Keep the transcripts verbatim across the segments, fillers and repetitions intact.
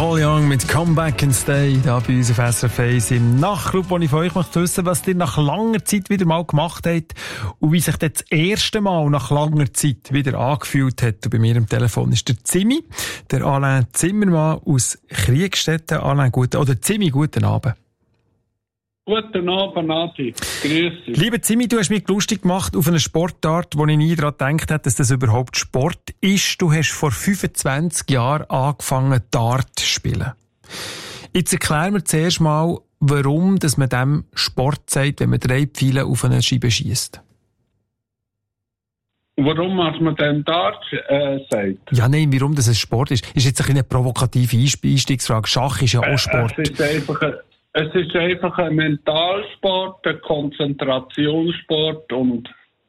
Paul Young mit Come Back and Stay, da bei uns auf S R F eins im Nachtclub, wo ich von euch möchte wissen, was ihr nach langer Zeit wieder mal gemacht habt und wie sich das erste Mal nach langer Zeit wieder angefühlt hat. Und bei mir am Telefon ist der Zimi, der Alain Zimmermann aus Kriegstetten. Alain, guten, oder Zimi, guten Abend. Guten Abend, Nati. Grüß dich. Lieber Zimi, du hast mich lustig gemacht auf eine Sportart, wo ich nie daran gedacht habe, dass das überhaupt Sport ist. Du hast vor fünfundzwanzig Jahren angefangen, Dart zu spielen. Jetzt erklär mir zuerst mal, warum dass man dem Sport sagt, wenn man drei Pfeile auf eine Scheibe schiesst. Warum man dem Dart äh, sagt? Ja, nein, warum das ein Sport ist. Ist jetzt eine provokative Einstiegsfrage. Schach ist ja auch Sport. Es ist einfach ein Es ist einfach ein Mentalsport, ein Konzentrationssport und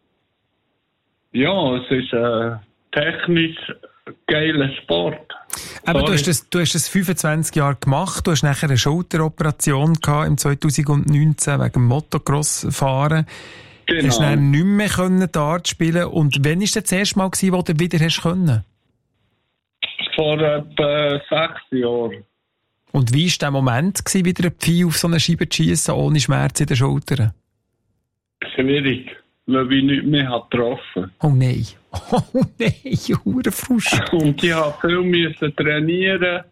ja, es ist ein technisch geiler Sport. Aber du hast, das, du hast das fünfundzwanzig Jahre gemacht, du hast nachher eine Schulteroperation gehabt im zwanzig neunzehn wegen dem Motocross-Fahren. Genau. Hast dann nicht mehr können Dart spielen. Und wann war das erste Mal, wo du wieder hast können? Vor etwa sechs Jahren. Und wie war der Moment, gewesen, wieder ein Pfeil auf so eine Scheibe zu schiessen, ohne Schmerz in den Schultern? Schwierig, weil ich nicht mehr hat getroffen. Oh nein. Oh nein, hure Frust. Und ich musste viel müssen trainieren.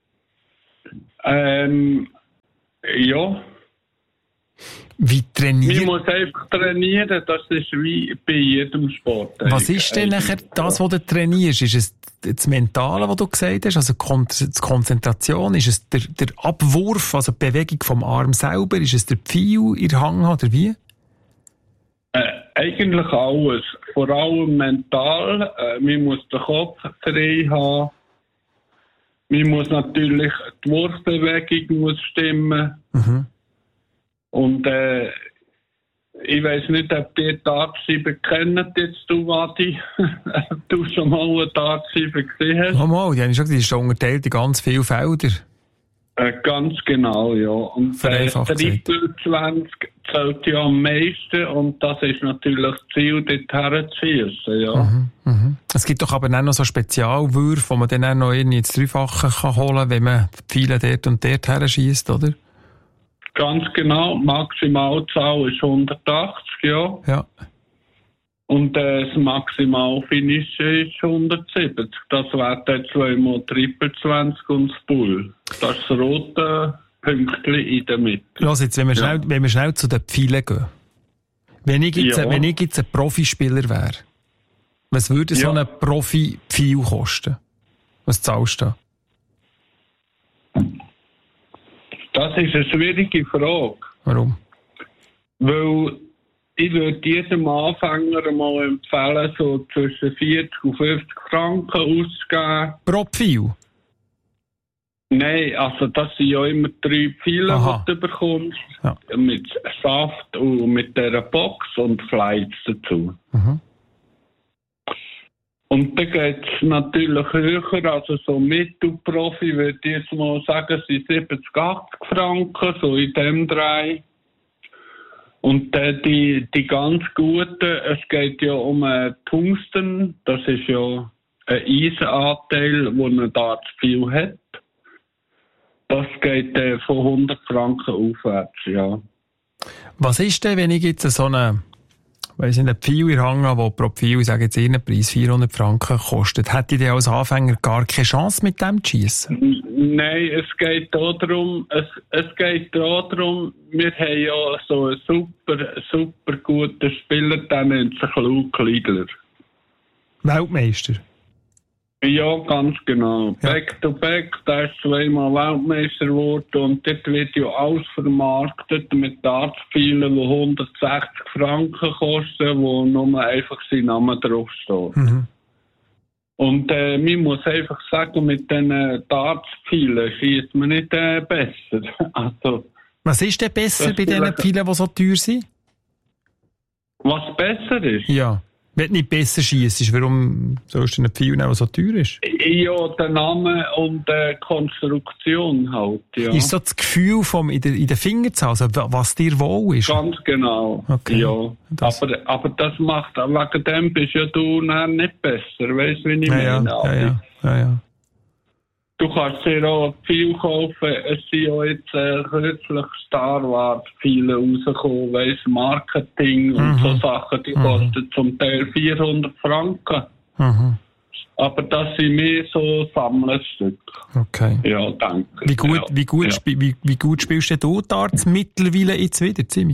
Ähm, ja. Wie trainieren? Ich muss einfach trainieren, das ist wie bei jedem Sport. Was ist denn nachher das, was du trainierst? Ist es das Mentale, was du gesagt hast, also die Konzentration? Ist es der, der Abwurf, also die Bewegung vom Arm selber? Ist es der Pfeil in der Hand oder wie? Äh, eigentlich alles. Vor allem mental. Äh, man muss den Kopf frei haben. Man muss natürlich, die Wurfbewegung muss stimmen. Mhm. Und äh, ich weiss nicht, ob die Dartscheibe kennen, jetzt du, Wadi. Ob du schon mal eine Dartscheibe gesehen hast. Oh mal, die haben schon gesagt, die ist unterteilt in ganz viele Felder. Äh, ganz genau, ja. Und äh, dreiundzwanzig zählt ja am meisten und das ist natürlich das Ziel, dort herzuschiessen, ja. Mhm, mhm. Es gibt doch aber auch noch so Spezialwürfe, wo man dann auch noch irgendwie ins Dreifache kann holen kann, wenn man die Pfeile dort und dort her schiesst, oder? Ganz genau, die Maximalzahl ist hundertachtzig, ja. Ja. Und äh, das Maximalfinish ist hundertsiebzig. Das wäre dann zweimal Triple zwanzig und das Bull. Das ist das rote Pünktchen in der Mitte. Los jetzt, wenn wir, ja. schnell, wenn wir schnell zu den Pfeilen gehen. Wenn ich jetzt, ja. wenn ich jetzt ein Profispieler wäre, was würde so ja. ein Profi-Pfeil kosten? Was zahlst du da? Das ist eine schwierige Frage. Warum? Weil ich würde jedem Anfänger mal empfehlen, so zwischen vierzig und fünfzig Franken auszugeben. Pro Pfeil? Nein, also das sind ja immer drei Pfeile, Aha. die du bekommst. Ja. Mit Saft und mit dieser Box und Flights dazu. Mhm. Und dann geht es natürlich höher, also so Mittelprofi würde ich jetzt mal sagen, sind siebzig, achtzig Franken, so in dem Dreh. Und äh, die, die ganz guten, es geht ja um äh, Tungsten, das ist ja ein Eisenanteil, der ein Dartspfeil hat. Das geht äh, von hundert Franken aufwärts, ja. Was ist denn, wenn ich jetzt so eine, weiss nicht, einen Pfeil in der Hand habe, der pro Pfeil, ich sage jetzt ihren Preis, vierhundert Franken kostet, hätte ich denn als Anfänger gar keine Chance mit dem zu schiessen? Nein, es geht auch darum, es, es geht auch darum, wir haben ja so einen super, super guten Spieler, der nennt sich Luke Liegler. Weltmeister? Ja, ganz genau. Ja. Back to back, der ist zweimal Weltmeister geworden und dort wird ja alles vermarktet mit Dartspfeilen, die hundertsechzig Franken kosten, wo nur einfach sein Name draufsteht. Mhm. Und äh, man muss einfach sagen, mit diesen Dartspfeilen schießt man nicht äh, besser. Also, was ist denn besser bei diesen Pfeilen, die so teuer sind? Was besser ist? Ja. Wenn du nicht besser schiessest, warum sollst du einen Pfeil nehmen, der so teuer ist? Ja, der Name und die äh, Konstruktion halt, ja. Ist so das Gefühl vom, in den in der Finger zu haben, also was dir wohl ist? Ganz genau, okay. ja. Das. Aber, aber das macht, wegen dem bist ja du nicht besser, weißt du, wie ich ja, meine? Ja, ja, ja, ja. du kannst dir auch viel kaufen. Es sind auch jetzt äh, kürzlich Star Wars viele rausgekommen, weiss, Marketing und mhm. so Sachen, die mhm. kosten zum Teil vierhundert Franken. Mhm. Aber das sind mehr so Sammlerstücke. Okay. Ja, danke. Wie gut, ja. wie gut, ja. Sp- wie, wie gut spielst du Darts mittlerweile jetzt wieder, Zimi?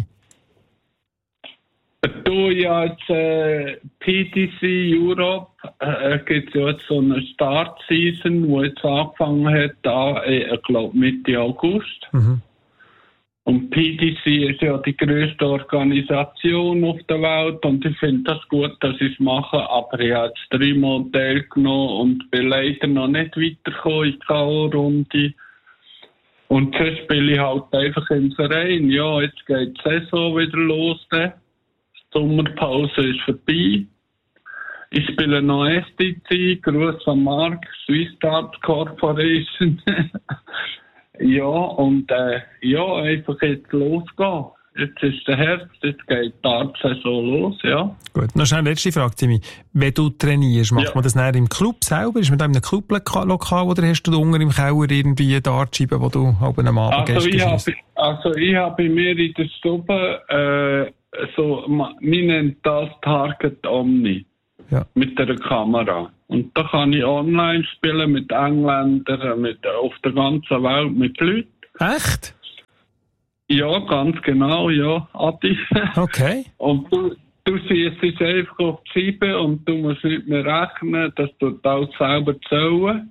Du, ja, jetzt äh, P D C Europe äh, gibt es ja jetzt so eine Start-Season, die jetzt angefangen hat, da, äh, ich glaube Mitte August. Mhm. Und P D C ist ja die grösste Organisation auf der Welt und ich finde das gut, dass sie es machen, aber ich habe jetzt dreimal teilgenommen und bin leider noch nicht weitergekommen in die K O-Runde. Und jetzt spiele ich halt einfach im Verein. Ja, jetzt geht die Saison wieder los. Die Sommerpause ist vorbei. Ich spiele noch S D C, Gruß an Mark, Swiss Darts Corporation. Ja, und äh, ja, einfach jetzt losgehen. Jetzt ist der Herbst, jetzt geht die Darts-Saison los, ja. Gut, noch schnell eine letzte Frage, Timmy. Wenn du trainierst, macht ja. man das näher im Club selber? Ist man da in einem Clublokal oder hast du da unten im Keller irgendwie eine Dartscheibe, wo du halb am Abend also gehst? Ich hab, also ich habe bei mir in der Stube, äh, so, man nennt das Target Omni. Ja. Mit der Kamera. Und da kann ich online spielen mit Engländern, mit, auf der ganzen Welt mit Leuten. Echt? Ja, ganz genau, ja, Adi. Okay. Und du, du siehst es einfach auf die Scheibe und du musst nicht mehr rechnen, dass du das selber zählen.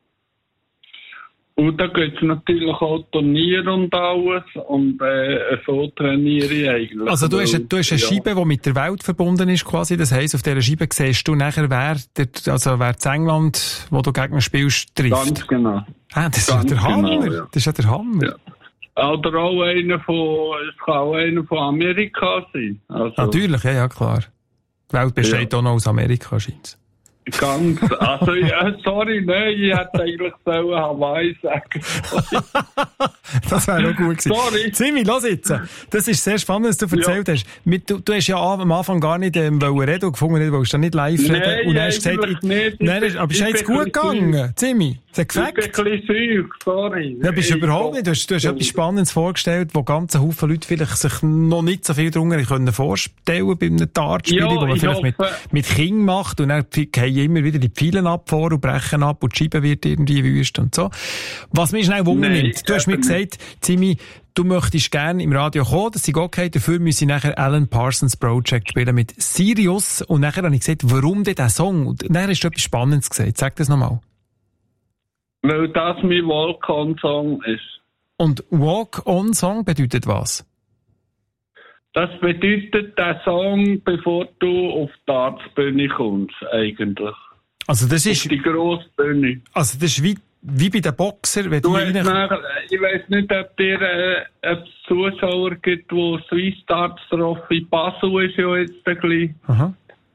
Und da gibt es natürlich auch Turniere und alles. Und äh, so trainiere ich eigentlich. Also du hast, du hast eine ja. Scheibe, die mit der Welt verbunden ist quasi. Das heisst, auf dieser Scheibe siehst du nachher, wer, der, also wer das England, wo du gegen spielst, trifft. Ganz genau. Ah, das Ganz ist ja der Hammer. Genau, ja. Das ist ja der Hammer. Ja. Oder auch einer von, es kann auch einer von Amerika sein. Also, natürlich, ja, ja, klar. Die Welt besteht ja. auch noch aus Amerika, scheint. Ganz, also, ja, sorry, nein, ich hätte eigentlich sollen Hawaii sagen. Das wäre auch gut gewesen. Sorry. Zimi, los jetzt. Das ist sehr spannend, was du erzählt ja. hast. Mit, du, du hast ja am Anfang gar nicht ähm, reden und gefunden, du wolltest da nicht live reden. Nein, und dann hast du gesagt, nicht. Nein, ist, aber ist jetzt gut gegangen, Zimi? Das hat gefällt. Ich bin ein bisschen süß, sorry. Ja, bist du überhaupt nicht. Du hast, du hast etwas Spannendes vorgestellt, wo ganze Haufen Leute vielleicht sich noch nicht so viel darunter können vorstellen bei einem Dartspiel, ja, wo man vielleicht mit, mit Kindern macht und dann fallen immer wieder die Pfeilen ab vor und brechen ab und die Scheibe wird irgendwie wüst und so. Was mich schnell Wunder nimmt, du hast mir gesagt, Zimi, du möchtest gerne im Radio kommen, das ist okay, dafür müssen ich nachher Alan Parsons Project spielen mit Sirius und nachher habe ich gesagt, warum denn der Song? Und nachher hast du etwas Spannendes gesagt, sag das nochmal. Weil das mein Walk-on-Song ist. Und Walk-on-Song bedeutet was? Das bedeutet der Song, bevor du auf die Dartsbühne kommst, eigentlich. Also das ist... Auf die grosse Bühne. Also das ist wie, wie bei den Boxern, wenn du die... Nach, ich weiss nicht, ob dir äh, ob es Zuschauer gibt, die Swiss Darts Trophy Basel ist ja jetzt ein bisschen. Aha.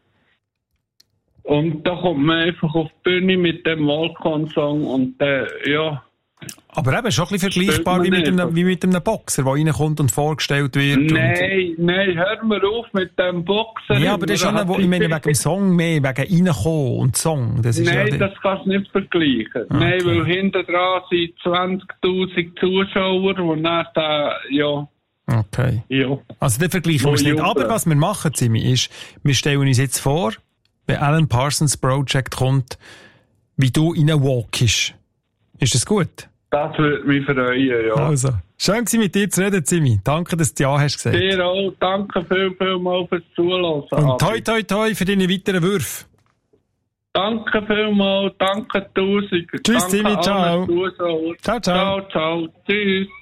Und da kommt man einfach auf die Bühne mit dem Walk-on-Song und äh, ja... Aber eben schon ein bisschen vergleichbar wie mit, einem, wie mit einem Boxer, der reinkommt und vorgestellt wird. Nein, und nein, hör mal auf mit dem Boxer. Ja, aber das ist schon, wo, ich meine, wegen dem Song mehr, wegen reinkommen und Song. Das ist nein, ja das kannst du nicht vergleichen. Okay. Nein, weil hinter dran sind zwanzigtausend Zuschauer und dann da, ja... Okay. Ja. Also den vergleichen wir es nicht. Aber was wir machen, Zimi, ist, wir stellen uns jetzt vor, wenn Alan Parsons Project kommt, wie du reinwalkst. Ist das gut? Das würde mich freuen, ja. Also, schön gewesen, mit dir zu reden, Zimi. Danke, dass du Ja hast gesagt. Dir auch. Danke viel, viel mal fürs Zuhören. Und toi, toi, toi für deine weiteren Würfe. Danke vielmals. Danke tausend. Tschüss, danke Zimi. Ciao. Ciao, ciao. Ciao, ciao. Tschüss.